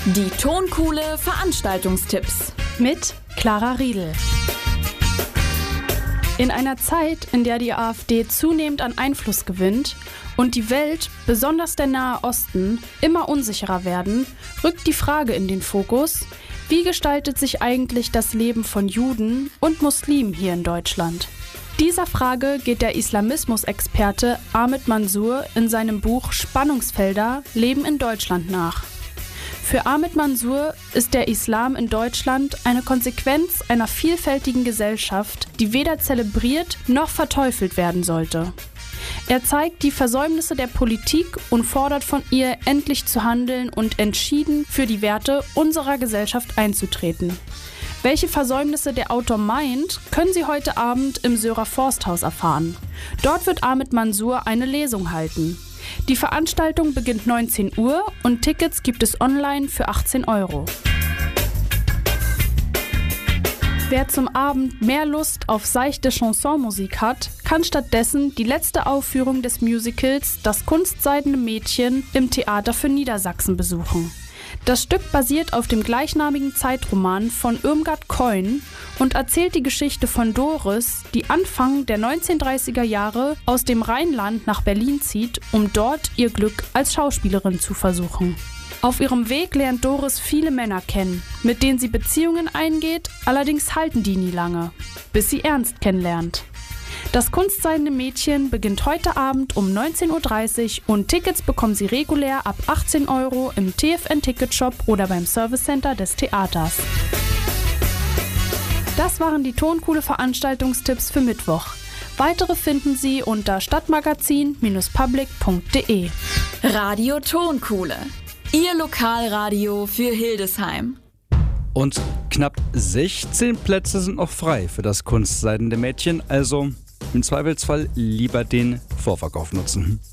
Die Tonkuhle Veranstaltungstipps mit Clara Riedel. In einer Zeit, in der die AfD zunehmend an Einfluss gewinnt und die Welt, besonders der Nahe Osten, immer unsicherer werden, rückt die Frage in den Fokus: Wie gestaltet sich eigentlich das Leben von Juden und Muslimen hier in Deutschland? Dieser Frage geht der Islamismusexperte Ahmed Mansour in seinem Buch Spannungsfelder – Leben in Deutschland nach. Für Ahmed Mansour ist der Islam in Deutschland eine Konsequenz einer vielfältigen Gesellschaft, die weder zelebriert noch verteufelt werden sollte. Er zeigt die Versäumnisse der Politik und fordert von ihr, endlich zu handeln und entschieden für die Werte unserer Gesellschaft einzutreten. Welche Versäumnisse der Autor meint, können Sie heute Abend im Sörer Forsthaus erfahren. Dort wird Ahmed Mansour eine Lesung halten. Die Veranstaltung beginnt 19 Uhr und Tickets gibt es online für 18 €. Wer zum Abend mehr Lust auf seichte Chansonmusik hat, kann stattdessen die letzte Aufführung des Musicals Das kunstseidene Mädchen im Theater für Niedersachsen besuchen. Das Stück basiert auf dem gleichnamigen Zeitroman von Irmgard Keun und erzählt die Geschichte von Doris, die Anfang der 1930er Jahre aus dem Rheinland nach Berlin zieht, um dort ihr Glück als Schauspielerin zu versuchen. Auf ihrem Weg lernt Doris viele Männer kennen, mit denen sie Beziehungen eingeht, allerdings halten die nie lange, bis sie Ernst kennenlernt. Das kunstseidene Mädchen beginnt heute Abend um 19:30 Uhr und Tickets bekommen Sie regulär ab 18 € im TFN-Ticketshop oder beim Servicecenter des Theaters. Das waren die Tonkuhle Veranstaltungstipps für Mittwoch. Weitere finden Sie unter stadtmagazin-public.de. Radio Tonkuhle, Ihr Lokalradio für Hildesheim. Und knapp 16 Plätze sind noch frei für das kunstseidene Mädchen, also im Zweifelsfall lieber den Vorverkauf nutzen.